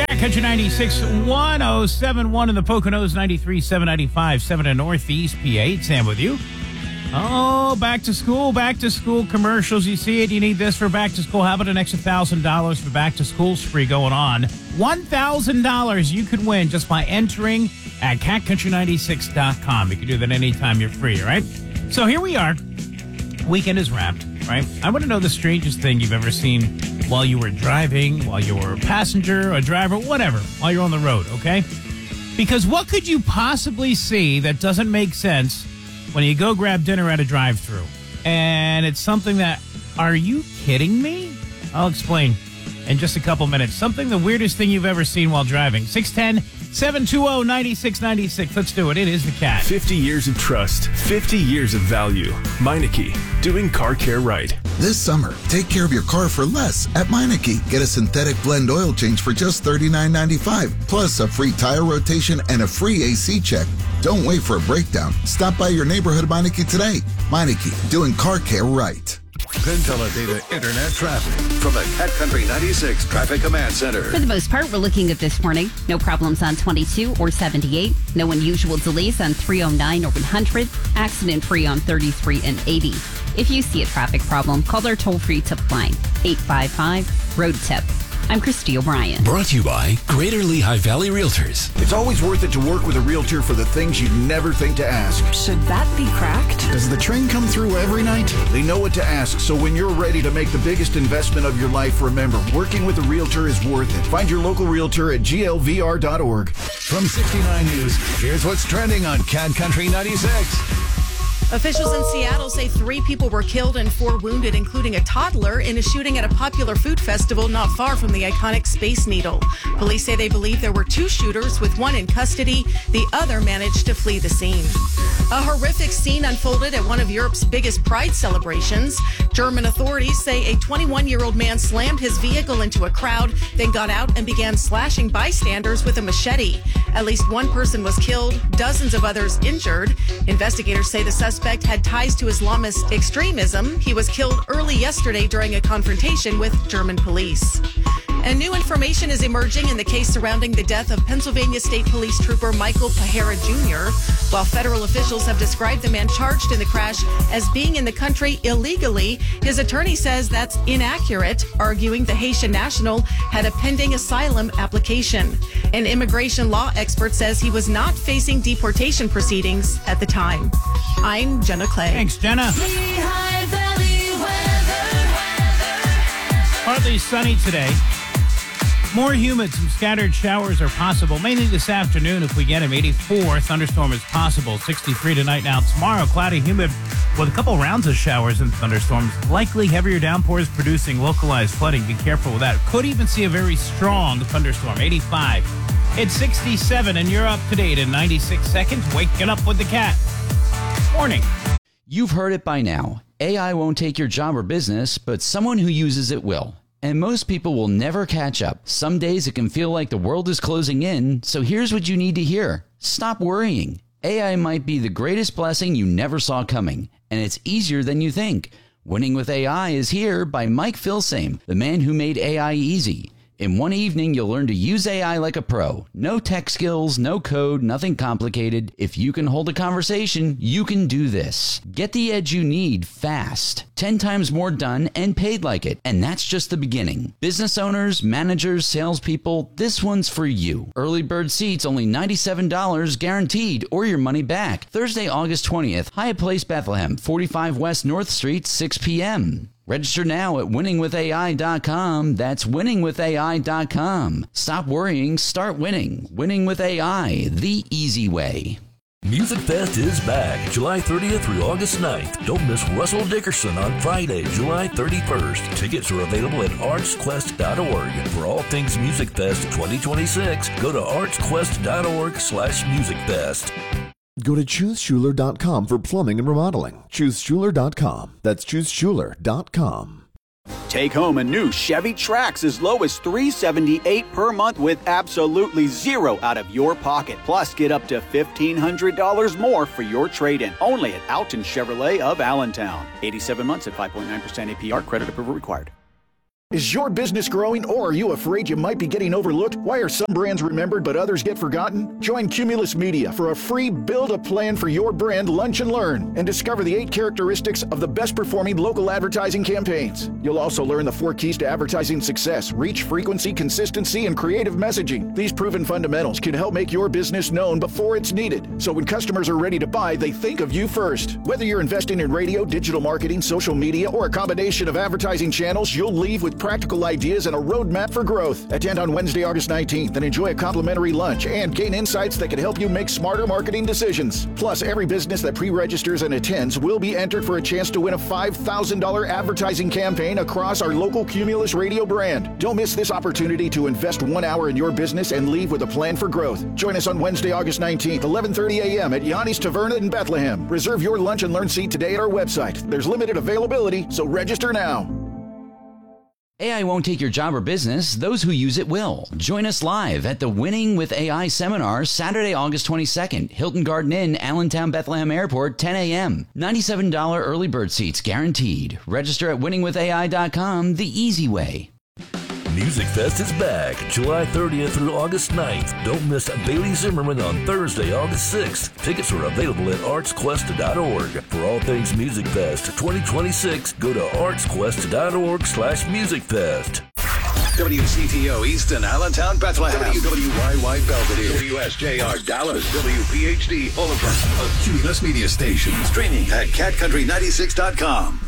Country 96, 1071 in the Poconos, 93, 795, 7 in Northeast PA. Sam with you. Oh, back to school commercials. You see it, you need this for back to school. How about an extra $1,000 for back to school spree going on? $1,000 you could win just by entering at catcountry96.com. You can do that anytime you're free, all right? So here we are. Weekend is wrapped, right? I want to know the strangest thing you've ever seen while you were driving, while you were a passenger, a driver, whatever, while you're on the road, okay? Because what could you possibly see that doesn't make sense when you go grab dinner at a drive-thru? And it's something that, are you kidding me? I'll explain in just a couple minutes. Something, the weirdest thing you've ever seen while driving. 610-720-9696. Let's do it. It is the Cat. 50 years of trust, 50 years of value. Meineke, doing car care right. This summer, take care of your car for less at Meineke. Get a synthetic blend oil change for just $39.95, plus a free tire rotation and a free AC check. Don't wait for a breakdown. Stop by your neighborhood Meineke today. Meineke, doing car care right. Penn Teledata Internet traffic from the Cat Country 96 Traffic Command Center. For the most part, we're looking at this morning. No problems on 22 or 78. No unusual delays on 309 or 100. Accident-free on 33 and 80. If you see a traffic problem, call our toll-free tip line, 855-ROAD-TIP. I'm Christy O'Brien. Brought to you by Greater Lehigh Valley Realtors. It's always worth it to work with a realtor for the things you'd never think to ask. Should that be cracked? Does the train come through every night? They know what to ask, so when you're ready to make the biggest investment of your life, remember, working with a realtor is worth it. Find your local realtor at glvr.org. From 69 News, here's what's trending on Cat Country 96. Officials in Seattle say 3 people were killed and 4 wounded, including a toddler, in a shooting at a popular food festival not far from the iconic Space Needle. Police say they believe there were 2 shooters, with one in custody. The other managed to flee the scene. A horrific scene unfolded at one of Europe's biggest pride celebrations. German authorities say a 21-year-old man slammed his vehicle into a crowd, then got out and began slashing bystanders with a machete. At least 1 person was killed, dozens of others injured. Investigators say the suspect had ties to Islamist extremism. He was killed early yesterday during a confrontation with German police. And new information is emerging in the case surrounding the death of Pennsylvania State Police Trooper Michael Pajera Jr. While federal officials have described the man charged in the crash as being in the country illegally, his attorney says that's inaccurate, arguing the Haitian national had a pending asylum application. An immigration law expert says he was not facing deportation proceedings at the time. I'm Jenna Clay. Thanks, Jenna. Lehigh Valley weather. Partly sunny today. More humid, some scattered showers are possible, mainly this afternoon if we get them. 84, thunderstorm is possible. 63 tonight. Now tomorrow, cloudy, humid, with a couple rounds of showers and thunderstorms. Likely heavier downpours producing localized flooding. Be careful with that. Could even see a very strong thunderstorm. 85. It's 67, and you're up to date in 96 seconds. Waking up with the Cat. Morning. You've heard it by now. AI won't take your job or business, but someone who uses it will. And most people will never catch up. Some days it can feel like the world is closing in, so here's what you need to hear. Stop worrying. AI might be the greatest blessing you never saw coming, and it's easier than you think. Winning with AI is here by Mike Filsame, the man who made AI easy. In one evening, you'll learn to use AI like a pro. No tech skills, no code, nothing complicated. If you can hold a conversation, you can do this. Get the edge you need fast. 10 times more done and paid like it. And that's just the beginning. Business owners, managers, salespeople, this one's for you. Early bird seats only $97 guaranteed or your money back. Thursday, August 20th, Hyatt Place, Bethlehem, 45 West North Street, 6 p.m. Register now at winningwithai.com. That's winningwithai.com. Stop worrying, start winning. Winning with AI, the easy way. Music Fest is back July 30th through August 9th. Don't miss Russell Dickerson on Friday, July 31st. Tickets are available at artsquest.org. For all things Music Fest 2026, go to artsquest.org/musicfest. Go to ChooseSchuler.com for plumbing and remodeling. ChooseSchuler.com. That's ChooseSchuler.com. Take home a new Chevy Trax as low as $378 per month with absolutely zero out of your pocket. Plus, get up to $1,500 more for your trade-in. Only at Alton Chevrolet of Allentown. 87 months at 5.9% APR. Credit approval required. Is your business growing, or are you afraid you might be getting overlooked? Why are some brands remembered but others get forgotten? Join Cumulus Media for a free Build a Plan for Your Brand Lunch and Learn and discover the 8 characteristics of the best performing local advertising campaigns. You'll also learn the 4 keys to advertising success: reach, frequency, consistency, and creative messaging. These proven fundamentals can help make your business known before it's needed, so when customers are ready to buy, they think of you first. Whether you're investing in radio, digital marketing, social media, or a combination of advertising channels, you'll leave with practical ideas and a roadmap for growth. Attend on Wednesday, August 19th and enjoy a complimentary lunch and gain insights that can help you make smarter marketing decisions. Plus, every business that pre-registers and attends will be entered for a chance to win a $5,000 advertising campaign across our local Cumulus radio brand. Don't miss this opportunity to invest 1 hour in your business and leave with a plan for growth. Join us on Wednesday, August 19th, 11:30 a.m. at Yanni's Taverna in Bethlehem. Reserve your lunch and learn seat today at our website. There's limited availability, so register now. AI won't take your job or business. Those who use it will. Join us live at the Winning with AI seminar Saturday, August 22nd, Hilton Garden Inn, Allentown, Bethlehem Airport, 10 a.m. $97 early bird seats guaranteed. Register at winningwithaI.com, the easy way. Music Fest is back July 30th through August 9th. Don't miss Bailey Zimmerman on Thursday, August 6th. Tickets are available at artsquest.org. For all things Music Fest 2026, go to artsquest.org/musicfest. WCTO Easton, Allentown, Bethlehem. WYY Belvedere. WSJR Dallas. WPHD Fullerton. A Cumulus Media Station. Streaming at catcountry96.com.